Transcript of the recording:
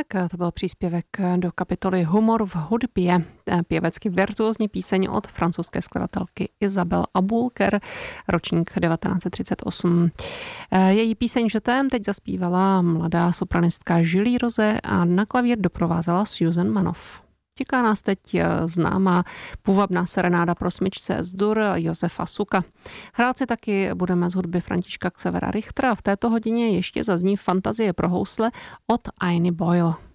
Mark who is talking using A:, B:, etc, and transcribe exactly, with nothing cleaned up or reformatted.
A: Tak to byl příspěvek do kapitoly Humor v hudbě. Pěvecky virtuózní píseň od francouzské skladatelky Isabelle Abulker, ročník devatenáct set třicet osm. Její píseň Žetem teď zaspívala mladá sopranistka Julie Rose a na klavír doprovázela Susan Manoff. Čeká nás teď známá půvabná serenáda pro smyčce z dur Josefa Suka. Hrát si taky budeme z hudby Františka Xavera Richtera. V této hodině ještě zazní Fantazie pro housle od Ainy Boyle.